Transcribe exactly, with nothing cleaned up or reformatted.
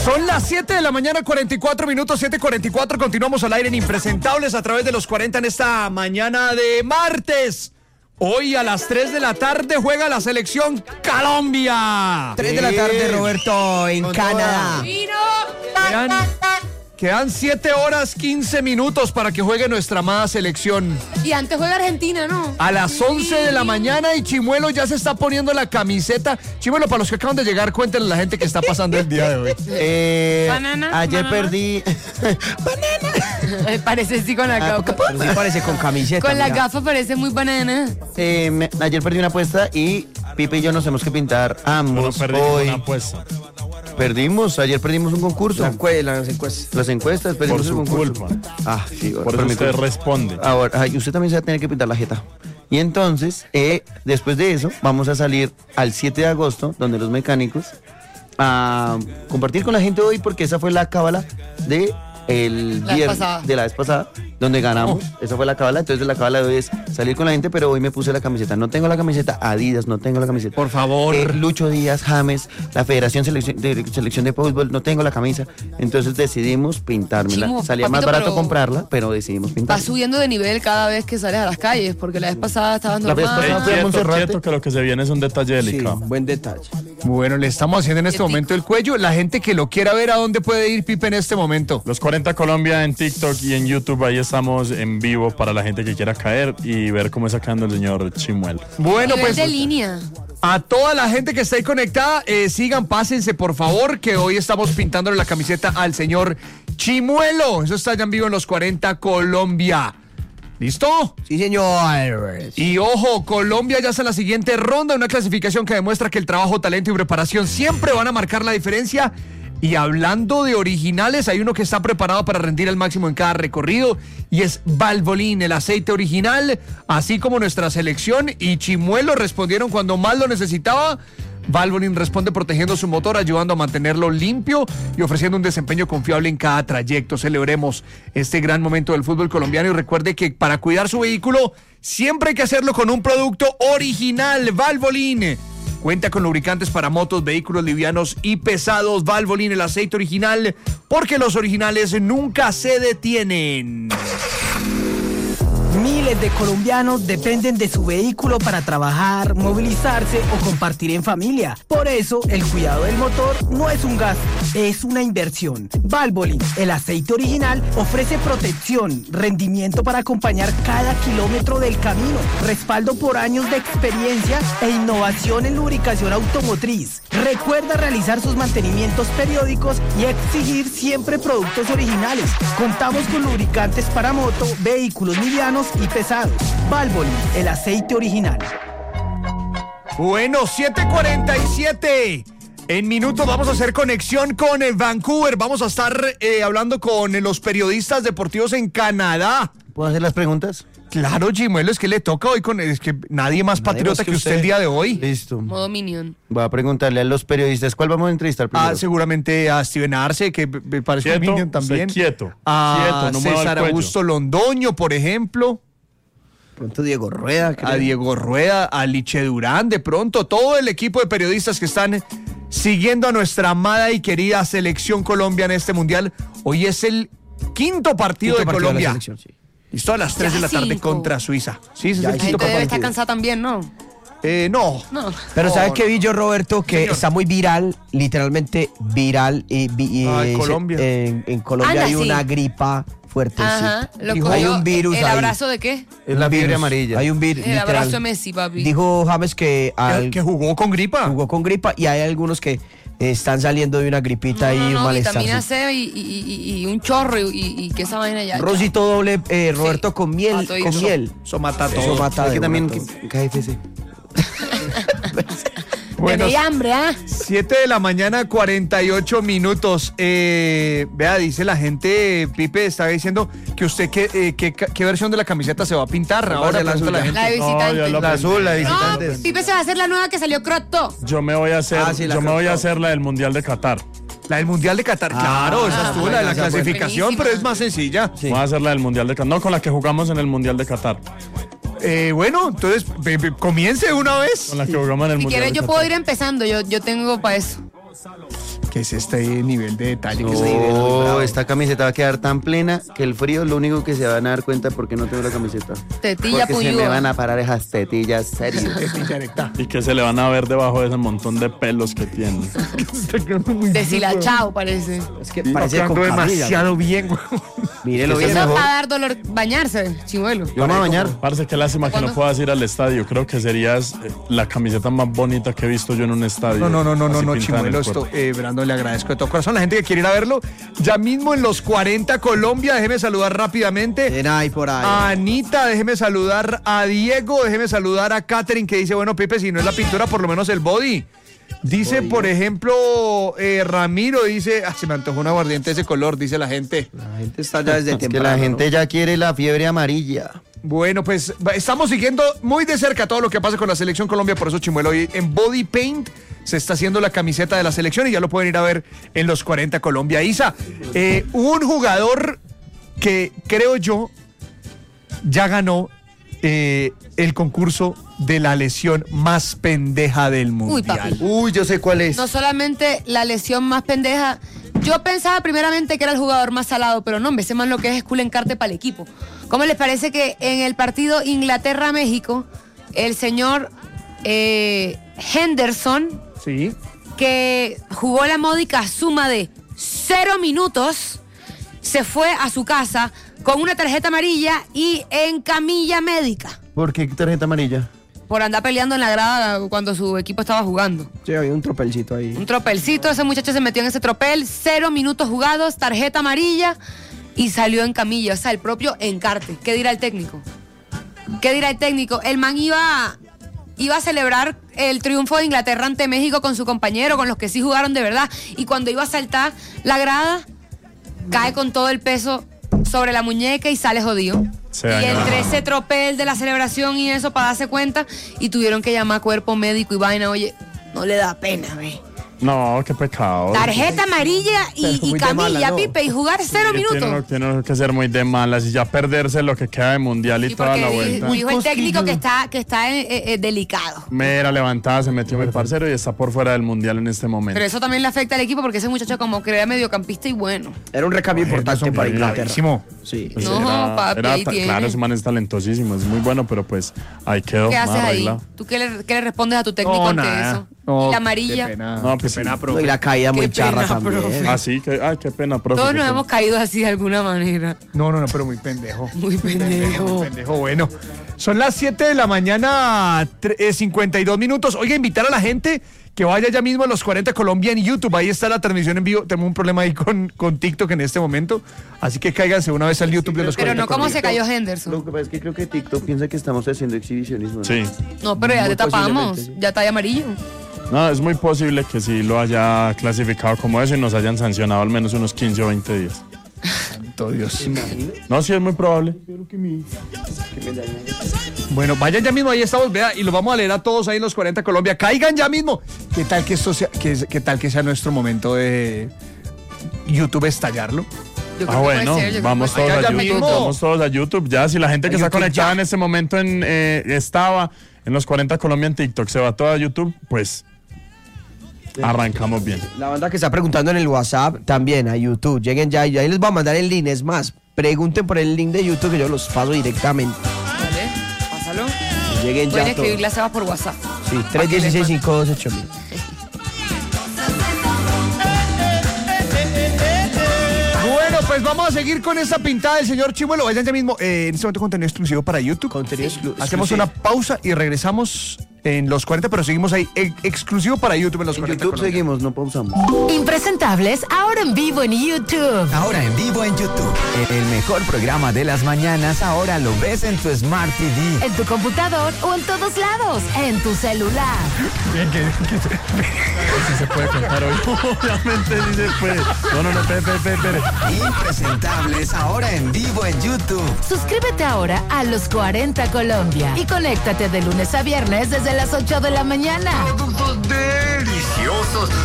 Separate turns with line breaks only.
Son las siete de la mañana, cuarenta y cuatro minutos, siete cuarenta y cuatro. Continuamos al aire en Impresentables a través de los cuarenta en esta mañana de martes. Hoy a las tres de la tarde juega la selección Colombia.
tres de la tarde, Roberto, en Canadá.
Quedan, quedan siete horas, quince minutos para que juegue nuestra amada selección.
Y antes juega Argentina, ¿no?
A las once de la mañana y Chimuelo ya se está poniendo la camiseta. Chimuelo, para los que acaban de llegar, cuéntenle a la gente que está pasando el día de hoy.
Eh,
Banana,
ayer
banana.
perdí.
Me parece sí con la
Ah,
gafa.
pero sí parece con camiseta.
Con la
mira.
gafa parece muy banana.
Eh, me- ayer perdí una apuesta y Pipe y yo nos tenemos que pintar
No
ambos.
perdí
hoy.
una apuesta.
Perdimos, ayer perdimos un concurso.
La cue- las encuestas.
Las encuestas,
Por
perdimos
su
el concurso.
culpa.
Ah, sí,
Por
por
eso
mi
usted
culpa.
responde.
Ahora, ay, usted también se va a tener que pintar la jeta. Y entonces, eh, después de eso, vamos a salir al siete de agosto, donde los mecánicos, a compartir con la gente hoy, porque esa fue la cábala de el
La vez
viernes,
pasada.
de la vez pasada, donde ganamos. Esa fue la cábala. Entonces, la cábala de hoy es salir con la gente, pero hoy me puse la camiseta. No tengo la camiseta Adidas, no tengo la camiseta.
Por favor.
Eh, Lucho Díaz, James, la Federación Selección de, Selección de Fútbol, no tengo la camisa. Entonces decidimos pintármela.
Chimo,
Salía más
papito,
barato
pero-
comprarla, pero decidimos
Vas
pintarla.
subiendo de nivel cada vez que sales a las calles, porque la vez pasada estabas
La vez
normal.
pasada
Ey,
fui a
quieto,
Monserrate.
quieto, que lo que se viene es un detalle
Sí,
delicado.
buen detalle.
Bueno, le estamos haciendo en este
Qué
momento el cuello. La gente que lo quiera ver, ¿a dónde puede ir, Pipe, en este momento?
Los cuarenta Colombia en TikTok y en YouTube, ahí estamos en vivo para la gente que quiera caer y ver cómo está quedando el señor Chimuelo.
Bueno,
Nivel
pues
de línea.
a toda la gente que está ahí conectada, eh, sigan, pásense por favor, que hoy estamos pintándole la camiseta al señor Chimuelo. Eso está ya en vivo en los cuarenta Colombia. ¿Listo?
Sí, señor.
Y ojo, Colombia ya está en la siguiente ronda, una clasificación que demuestra que el trabajo, talento y preparación siempre van a marcar la diferencia. Y hablando de originales, hay uno que está preparado para rendir al máximo en cada recorrido y es Valvoline, el aceite original, así como nuestra selección y Chimuelo respondieron cuando más lo necesitaba. Valvoline responde protegiendo su motor, ayudando a mantenerlo limpio y ofreciendo un desempeño confiable en cada trayecto. Celebremos este gran momento del fútbol colombiano y recuerde que para cuidar su vehículo siempre hay que hacerlo con un producto original. Valvoline cuenta con lubricantes para motos, vehículos livianos y pesados. Valvoline, el aceite original, porque los originales nunca se detienen.
Miles de colombianos dependen de su vehículo para trabajar, movilizarse o compartir en familia. Por eso, el cuidado del motor no es un gasto, es una inversión. Valvoline, el aceite original, ofrece protección, rendimiento para acompañar cada kilómetro del camino, respaldo por años de experiencia e innovación en lubricación automotriz. Recuerda realizar sus mantenimientos periódicos y exigir siempre productos originales. Contamos con lubricantes para moto, vehículos livianos y pesados. Valvoline, el aceite original.
Bueno, siete cuarenta y siete. En minutos vamos a hacer conexión con eh, Vancouver. Vamos a estar eh, hablando con eh, los periodistas deportivos en Canadá.
¿Puedo hacer las preguntas?
Claro, Chimuelo, es que le toca hoy con... Es que nadie más patriota
más
que
que
usted
usted.
el día de hoy.
Listo.
Modo Minion.
Voy a preguntarle a los periodistas, ¿cuál vamos a entrevistar primero?
Ah, seguramente a Steven Arce, que me parece un
Quieto,
minion también.
usted quieto,
A
quieto, no mueva el
César
cuello.
Augusto Londoño, por ejemplo.
Pronto Diego Rueda. creo.
A Diego Rueda, a Liche Durán, de pronto. Todo el equipo de periodistas que están siguiendo a nuestra amada y querida selección Colombia en este mundial. Hoy es el quinto partido
Quinto
de
partido de la
Colombia.
selección, sí.
Listo, a las tres de la tarde
cinco.
contra Suiza. Sí, ese es
Ya
el
hay
La
quinto
gente debe
partido.
estar cansada también, ¿no?
Eh, no.
No.
Pero
No,
¿sabe
no.
qué vi yo, Roberto? Que
Señor.
está muy viral, literalmente viral. Y, vi- y,
Ah, en
eh,
Colombia.
En, en Colombia
Anda,
hay
sí.
una gripa fuerte.
Ajá.
sí.
Lo
Dijo,
cogió,
hay un virus
¿El
ahí.
abrazo de qué?
Es la
Un
fiebre
virus.
amarilla.
Hay un virus.
El abrazo de Messi, papi.
Dijo James que, al-
Que, que jugó con gripa.
jugó con gripa y hay algunos que eh, están saliendo de una gripita y
no,
un
no,
malestar.
vitamina
sí.
C y, y, y, y un chorro y, y, y que esa vaina ya.
Rosito doble, eh, Roberto,
Sí.
con miel.
Ah, todo
con
eso.
miel.
Eso mata todo.
Eso mata
Aquí
de
también
una todo.
K F C.
Bueno,
Tenéis hambre, ¿ah?
siete de la mañana, cuarenta y ocho minutos. Eh, vea, dice la gente, Pipe estaba diciendo que usted qué, eh, qué, qué versión de la camiseta se va a pintar. Ahora
la
pregunta la
suya.
gente.
La de
No,
visitante.
ya lo
La azul, la de
No,
visitantes.
Pipe se va a hacer la nueva que salió crop top.
Yo me voy a hacer,
Ah, sí, la
yo me voy a
crop top.
hacer la del Mundial de Qatar.
La del Mundial de Qatar, claro, esa estuvo la de la
esa fue
clasificación,
buenísima.
pero es más sencilla.
Sí.
Voy a hacer la del Mundial de Qatar. No, con la que jugamos en el Mundial de Qatar.
Eh, bueno, entonces be- be- comience una vez.
Con la que jugamos en el
Si
Mundial
quieres,
de
yo
Qatar.
puedo ir empezando. Yo, yo tengo para eso.
¿Qué es este nivel de detalle? que
No,
se-
esta camiseta va a quedar tan plena que el frío es lo único que se van a dar cuenta porque no tengo la camiseta.
Tetilla
Porque se me
puyúa.
van a parar esas tetillas, serio.
Y que se le van a ver debajo de ese montón de pelos que tiene.
Deshilachado parece.
Es que
Está
parece
quedando
con camilla.
demasiado bien, güey.
Mírelo bien.
Eso
mejor.
va a dar dolor bañarse, chimuelo.
¿Yo me voy a bañar?
Parece que lástima que
¿Cuándo?
no puedas ir al estadio. Creo que serías eh, la camiseta más bonita que he visto yo en un estadio.
No, no, no, no, no,
Así
no,
pintada en el
Chimuelo,
cuerpo.
esto, eh, Brandon, le agradezco de todo corazón. La gente que quiere ir a verlo, ya mismo en los cuarenta Colombia, déjeme saludar rápidamente.
Ven ahí por ahí.
A Anita, déjeme saludar a Diego, déjeme saludar a Katherine que dice, bueno, Pipe, si no es la pintura, por lo menos el body. Dice, por ejemplo, eh, Ramiro dice, ah, se me antojó un aguardiente de ese color, dice la gente.
La gente está ya desde
Es que
temprano.
la gente ya quiere la fiebre amarilla.
Bueno, pues va- estamos siguiendo muy de cerca todo lo que pasa con la Selección Colombia, por eso Chimuelo hoy en Body Paint se está haciendo la camiseta de la selección y ya lo pueden ir a ver en los cuarenta Colombia. Isa, eh, un jugador que creo yo ya ganó eh, el concurso de la lesión más pendeja del mundial.
papi.
Uy, yo sé cuál es.
No solamente la lesión más pendeja. Yo pensaba primeramente que era el jugador más salado, pero no, hombre, ese man lo que es es culo encarte para el equipo. ¿Cómo les parece que en el partido Inglaterra-México, el señor eh, Henderson,
Sí.
que jugó la módica suma de cero minutos, se fue a su casa con una tarjeta amarilla y en camilla médica
¿Por qué tarjeta amarilla?
por andar peleando en la grada cuando su equipo estaba jugando?
Sí, había un tropelcito ahí.
Un tropelcito, ese muchacho se metió en ese tropel, cero minutos jugados, tarjeta amarilla y salió en camilla, o sea, el propio encarte. ¿Qué dirá el técnico? ¿Qué dirá el técnico? El man iba, iba a celebrar el triunfo de Inglaterra ante México con su compañero, con los que sí jugaron de verdad, y cuando iba a saltar la grada, cae con todo el peso sobre la muñeca y sale jodido.
Se
y
dañó.
entre ese tropel de la celebración y eso para darse cuenta, y tuvieron que llamar a cuerpo médico y vaina, oye, no le da pena, ve.
No, qué pecado.
Tarjeta amarilla y,
Pero
y
muy de
camilla,
mala, ¿no?
Pipe, y jugar cero
Sí,
minutos.
Tiene, tiene que ser muy de malas y ya perderse lo que queda de mundial y
Sí,
toda la
porque
vuelta.
di- dijo el técnico que está, que está eh, eh, delicado.
Mera levantada, se metió mi parcero y está por fuera del mundial en este momento.
Pero eso también le afecta al equipo porque ese muchacho como que era mediocampista y bueno.
Era un recambio importante para Inglaterra.
Bravísimo.
Sí.
Pues
No,
era-
papi,
era
ahí
ta-
tiene.
claro, ese man es talentosísimo, es muy bueno, pero pues ahí quedó.
¿Qué haces
mal
ahí?
arreglado.
¿Tú qué le, qué le respondes a tu técnico
No,
ante
nada.
eso?
No,
y la amarilla.
Qué pena,
No, pues
qué
sí.
pena,
No,
profe.
y la caída muy
Qué
charra
pena,
también.
profe.
Ah, sí, que, ay, qué pena, profe.
Todos
qué
nos
pena.
hemos caído así de alguna manera.
No, no, no, pero muy pendejo.
Muy pendejo.
Muy pendejo, bueno. Son las siete de la mañana, tre- eh, cincuenta y dos minutos. Oiga, invitar a la gente que vaya ya mismo a los cuarenta Colombia en YouTube. Ahí está la transmisión en vivo. Tenemos un problema ahí con, con TikTok en este momento. Así que cáiganse una vez al YouTube de los
Pero
cuarenta
no como se
Colombia.
cayó
Lo
Henderson.
que pasa es que creo que TikTok piensa que estamos haciendo exhibicionismo. ¿no?
Sí.
No, pero ya
Muy
te tapamos.
posiblemente, sí.
Ya está ahí amarillo.
No, es muy posible que sí lo haya clasificado como eso y nos hayan sancionado al menos unos quince o veinte días.
Santo Dios.
No, sí, es muy probable.
Bueno, vayan ya mismo, ahí estamos, vea, y los vamos a leer a todos ahí en los cuarenta Colombia. Caigan ya mismo. ¿Qué tal que esto sea, que, qué tal que sea nuestro momento de YouTube estallarlo?
Yo creo
Ah,
que puede
bueno,
ser, yo creo que
vamos
puede
todos
ser.
a
Ya
YouTube.
mismo.
Vamos todos a YouTube. Ya, si la gente que
A
está
YouTube
conectada
ya.
en este momento en, eh, estaba en los cuarenta Colombia en TikTok, se va todo a YouTube, pues arrancamos bien.
La banda que está preguntando en el WhatsApp también a YouTube. Lleguen ya y ahí les voy a mandar el link. Es más, pregunten por el link de YouTube que yo los paso directamente.
Vale, pásalo.
Lleguen
Pueden
ya todos.
escribirle a Sebas por WhatsApp.
Sí, tres uno seis, cinco dos ocho mil.
Bueno, pues vamos a seguir con esta pintada del señor Chimuelo. Vayan ya mismo. eh, en este momento contenido exclusivo para YouTube.
Contenido exclu-
Hacemos
exclusivo.
una pausa y regresamos en los cuarenta, pero seguimos ahí e- exclusivo para YouTube en los
En
cuarenta
YouTube
Colombia.
seguimos, no pausamos.
Impresentables, ahora en vivo en YouTube.
Ahora en vivo en YouTube. El mejor programa de las mañanas ahora lo ves en tu Smart T V.
En tu computador o en todos lados. En tu celular.
Bien, que- que-
Si se puede contar hoy. Obviamente sí se puede. No, no, no, espere, espere, espere.
Impresentables ahora en vivo en YouTube.
Suscríbete ahora a Los cuarenta Colombia y conéctate de lunes a viernes desde las ocho de la mañana.
Productos deliciosos,